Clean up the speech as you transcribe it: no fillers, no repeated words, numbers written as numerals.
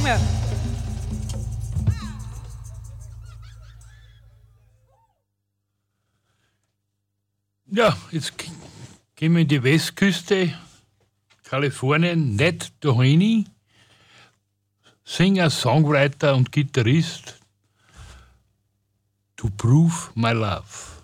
wir. Ja, jetzt gehen wir in die Westküste, Kalifornien, Ned Doheny, Singer, Songwriter und Gitarrist, To Prove My Love.